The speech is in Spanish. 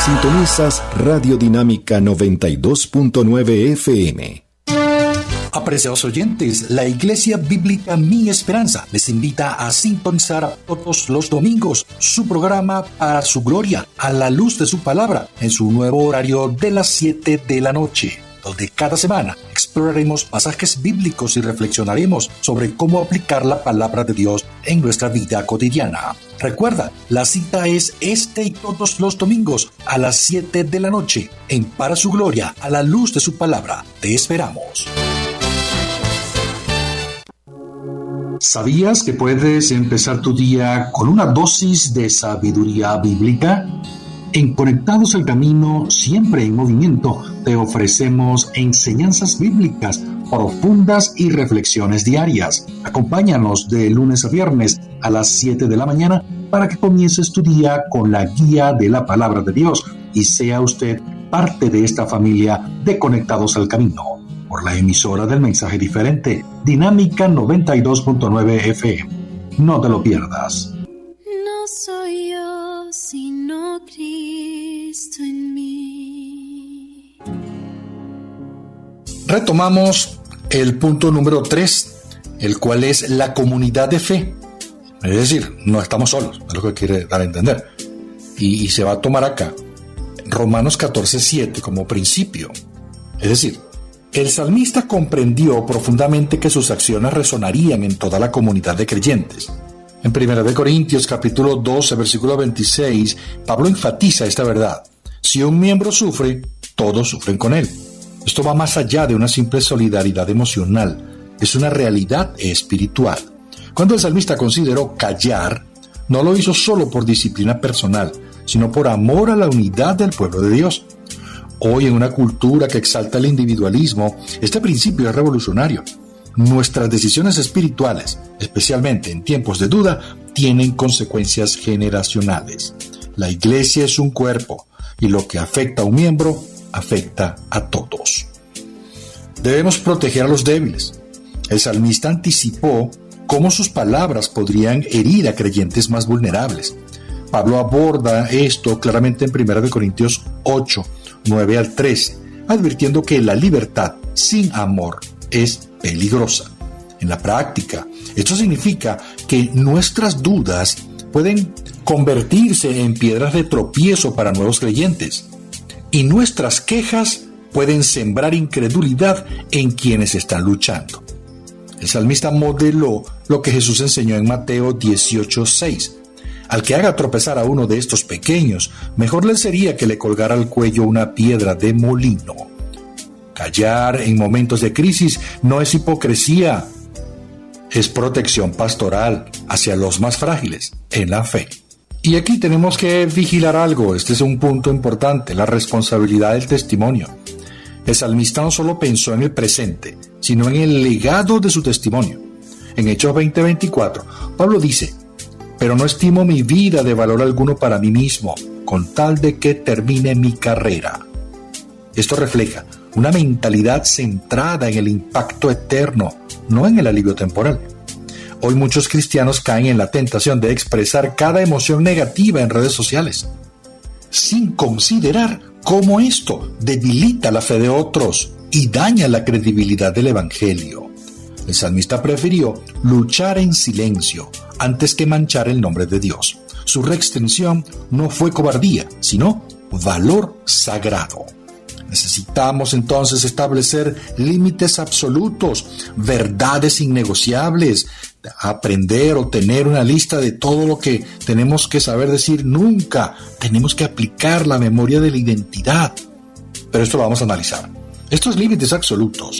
Sintonizas Radio Dinámica 92.9 FM. Apreciados oyentes, la Iglesia Bíblica Mi Esperanza les invita a sintonizar todos los domingos su programa Para su Gloria, a la luz de su palabra, en su nuevo horario de las 7 de la noche, donde cada semana exploraremos pasajes bíblicos y reflexionaremos sobre cómo aplicar la palabra de Dios en nuestra vida cotidiana. Recuerda, la cita es este y todos los domingos a las 7 de la noche en Para su Gloria, a la luz de su palabra. Te esperamos. ¿Sabías que puedes empezar tu día con una dosis de sabiduría bíblica? En Conectados al Camino, siempre en movimiento, te ofrecemos enseñanzas bíblicas profundas y reflexiones diarias. Acompáñanos de lunes a viernes a las 7 de la mañana para que comiences tu día con la guía de la Palabra de Dios y sea usted parte de esta familia de Conectados al Camino. Por la emisora del mensaje diferente, Dinámica 92.9 FM. No te lo pierdas. No soy yo, sino Cristo en mí. Retomamos el punto número 3, el cual es la comunidad de fe. Es decir, no estamos solos, es lo que quiere dar a entender. Y se va a tomar acá Romanos 14:7 como principio. Es decir, el salmista comprendió profundamente que sus acciones resonarían en toda la comunidad de creyentes. En 1 Corintios capítulo 12, versículo 26, Pablo enfatiza esta verdad. Si un miembro sufre, todos sufren con él. Esto va más allá de una simple solidaridad emocional. Es una realidad espiritual. Cuando el salmista consideró callar, no lo hizo solo por disciplina personal, sino por amor a la unidad del pueblo de Dios. Hoy, en una cultura que exalta el individualismo, este principio es revolucionario. Nuestras decisiones espirituales, especialmente en tiempos de duda, tienen consecuencias generacionales. La iglesia es un cuerpo, y lo que afecta a un miembro, afecta a todos. Debemos proteger a los débiles. El salmista anticipó cómo sus palabras podrían herir a creyentes más vulnerables. Pablo aborda esto claramente en 1 Corintios 8, 9 al 13, advirtiendo que la libertad sin amor es peligrosa. En la práctica, esto significa que nuestras dudas pueden convertirse en piedras de tropiezo para nuevos creyentes, y nuestras quejas pueden sembrar incredulidad en quienes están luchando. El salmista modeló lo que Jesús enseñó en Mateo 18:6. Al que haga tropezar a uno de estos pequeños, mejor le sería que le colgara al cuello una piedra de molino. Callar en momentos de crisis no es hipocresía, es protección pastoral hacia los más frágiles en la fe. Y aquí tenemos que vigilar algo, este es un punto importante, la responsabilidad del testimonio. El salmista no solo pensó en el presente, sino en el legado de su testimonio. En Hechos 20:24, Pablo dice: pero no estimo mi vida de valor alguno para mí mismo, con tal de que termine mi carrera. Esto refleja una mentalidad centrada en el impacto eterno, no en el alivio temporal. Hoy muchos cristianos caen en la tentación de expresar cada emoción negativa en redes sociales, sin considerar cómo esto debilita la fe de otros y daña la credibilidad del Evangelio. El salmista prefirió luchar en silencio antes que manchar el nombre de Dios. Su reextensión no fue cobardía, sino valor sagrado. Necesitamos entonces establecer límites absolutos, verdades innegociables, aprender o tener una lista de todo lo que tenemos que saber decir nunca. Tenemos que aplicar la memoria de la identidad. Pero esto lo vamos a analizar. Estos límites absolutos